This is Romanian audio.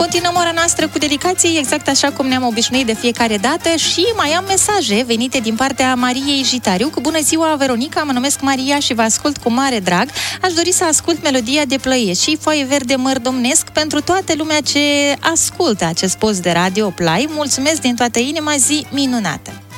Continuăm ora noastră cu dedicații, exact așa cum ne-am obișnuit de fiecare dată și mai am mesaje venite din partea Mariei Jitariu. Cu bună ziua, Veronica, mă numesc Maria și vă ascult cu mare drag. Aș dori să ascult melodia de Plăiești și Foaie verde măr domnesc pentru toată lumea ce ascultă acest post de radio Play. Mulțumesc din toată inima, zi minunată!